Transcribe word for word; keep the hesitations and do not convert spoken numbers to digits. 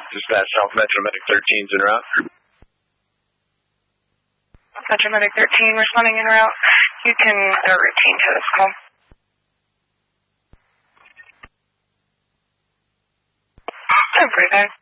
Dispatch South Metro Medic thirteen's en route. Metro Medic thirteen responding en route. You can uh, routine to this call. Everything.